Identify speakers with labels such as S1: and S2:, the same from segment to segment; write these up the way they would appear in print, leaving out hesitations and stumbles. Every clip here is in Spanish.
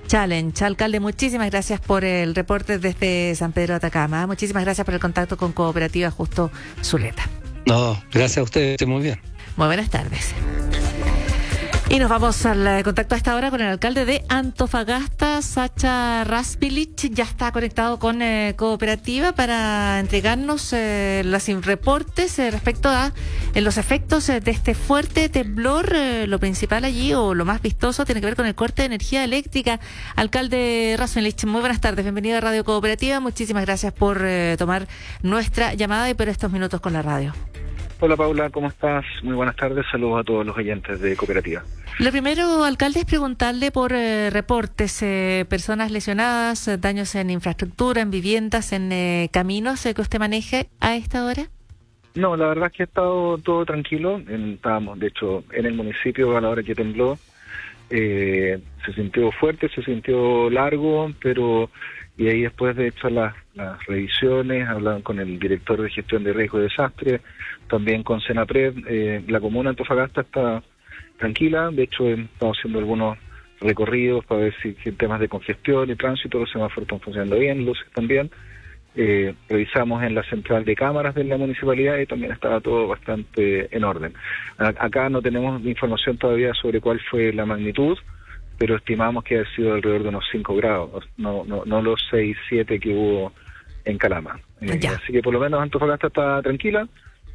S1: Challenge. Alcalde, muchísimas gracias por el reporte desde San Pedro de Atacama. Muchísimas gracias por el contacto con Cooperativa Justo Zuleta.
S2: No, gracias a ustedes, muy bien.
S1: Muy buenas tardes. Y nos vamos al contacto a esta hora con el alcalde de Antofagasta, Sacha Raspilic. Ya está conectado con Cooperativa para entregarnos los reportes respecto a los efectos de este fuerte temblor. Lo principal allí, o lo más vistoso, tiene que ver con el corte de energía eléctrica. Alcalde Raspilic, muy buenas tardes. Bienvenido a Radio Cooperativa. Muchísimas gracias por tomar nuestra llamada y por estos minutos con la radio.
S3: Hola Paula, ¿cómo estás? Muy buenas tardes, saludos a todos los oyentes de Cooperativa.
S1: Lo primero, alcalde, es preguntarle por reportes, personas lesionadas, daños en infraestructura, en viviendas, en caminos que usted maneje a esta hora.
S3: No, la verdad es que ha estado todo tranquilo. Estábamos, de hecho, en el municipio a la hora que tembló. Se sintió fuerte, se sintió largo, pero... Y ahí después de hecho las revisiones, hablaban con el director de gestión de riesgo y desastre, también con Senapred. La comuna de Antofagasta está tranquila. De hecho, estamos haciendo algunos recorridos para ver si en temas de congestión y tránsito los semáforos están funcionando bien, luces también. Revisamos en la central de cámaras de la municipalidad y también estaba todo bastante en orden. Acá no tenemos información todavía sobre cuál fue la magnitud, pero estimamos que ha sido alrededor de unos 5 grados, no los 6, 7 que hubo en Calama. Así que por lo menos Antofagasta está tranquila,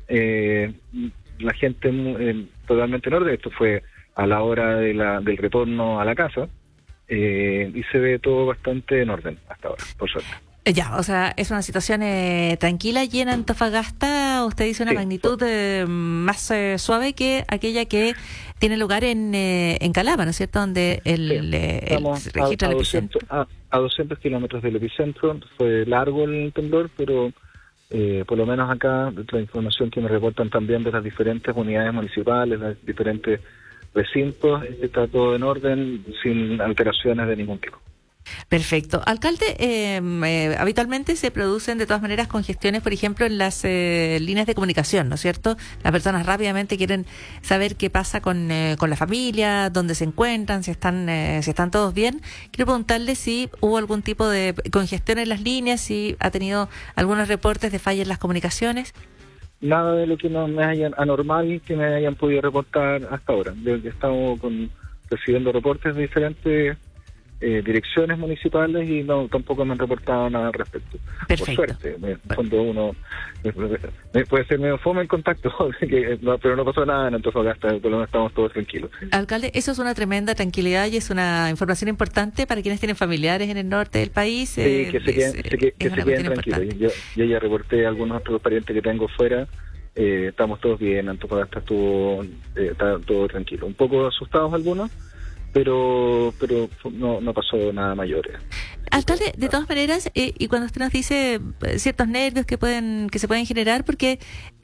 S3: la gente totalmente en orden. Esto fue a la hora del retorno a la casa, y se ve todo bastante en orden hasta ahora, por suerte.
S1: Ya, o sea, es una situación tranquila, y en Antofagasta usted dice una magnitud más suave que aquella que tiene lugar en Calama, ¿no es cierto? Donde
S3: estamos
S1: se registra el epicentro.
S3: A 200 kilómetros del epicentro. Fue largo el temblor, pero por lo menos acá, la información que me reportan también de las diferentes unidades municipales, los diferentes recintos, está todo en orden, sin alteraciones de ningún tipo.
S1: Perfecto. Alcalde, habitualmente se producen de todas maneras congestiones, por ejemplo, en las líneas de comunicación, ¿no es cierto? Las personas rápidamente quieren saber qué pasa con la familia, dónde se encuentran, si están todos bien. Quiero preguntarle si hubo algún tipo de congestión en las líneas, si ha tenido algunos reportes de falla en las comunicaciones.
S3: Nada de lo que me hayan anormal que me hayan podido reportar hasta ahora. Estamos recibiendo reportes de diferentes direcciones municipales y tampoco me han reportado nada al respecto.
S1: Perfecto.
S3: Por suerte, cuando uno puede ser medio fome el contacto, pero no pasó nada en Antofagasta, por lo menos estamos todos tranquilos.
S1: Alcalde, eso es una tremenda tranquilidad y es una información importante para quienes tienen familiares en el norte del país.
S3: Sí, que se queden tranquilos. Yo ya reporté a algunos otros parientes que tengo fuera. Estamos todos bien, Antofagasta está todo tranquilo. Un poco asustados algunos, pero no pasó nada mayor.
S1: Alcalde, de todas maneras, y cuando usted nos dice ciertos nervios que se pueden generar, porque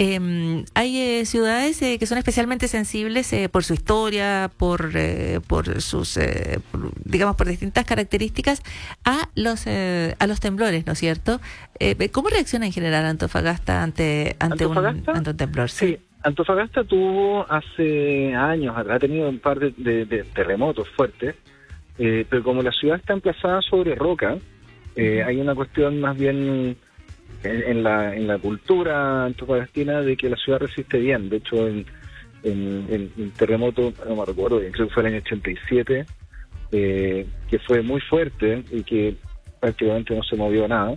S1: hay ciudades que son especialmente sensibles por su historia, por sus, digamos, por distintas características a los temblores, ¿no es cierto? ¿Cómo reacciona en general Antofagasta ante un temblor?
S3: Sí. Antofagasta tuvo hace años, ha tenido un par de terremotos fuertes, pero como la ciudad está emplazada sobre roca, hay una cuestión más bien en la cultura antofagastina de que la ciudad resiste bien. De hecho, en el terremoto, no me recuerdo, creo que fue el año 87, que fue muy fuerte y que prácticamente no se movió nada,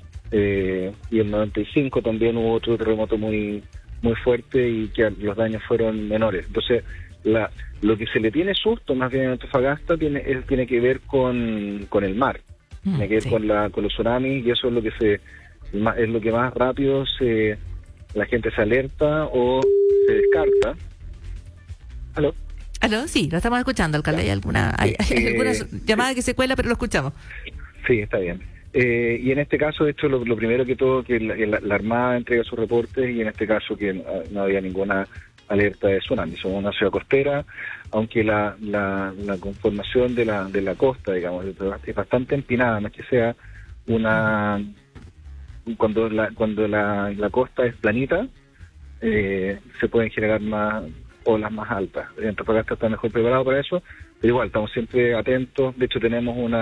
S3: y en 95 también hubo otro terremoto muy fuerte y que los daños fueron menores. Entonces, lo que se le tiene susto más bien en Antofagasta tiene que ver con el mar, tiene que ver con los tsunamis, y eso es lo que más rápido la gente se alerta o se descarta. ¿Aló?
S1: Sí, lo estamos escuchando, alcalde. Hay alguna llamada que se cuela, pero lo escuchamos.
S3: Sí, está bien. Y en este caso, de hecho, lo primero que todo, que la Armada entrega sus reportes, y en este caso que no había ninguna alerta de tsunami. Somos una ciudad costera, aunque la conformación de la costa, digamos, es bastante empinada, no es que sea cuando la costa es planita, se pueden generar más olas más altas. Antofagasta está mejor preparado para eso, pero igual estamos siempre atentos. De hecho, tenemos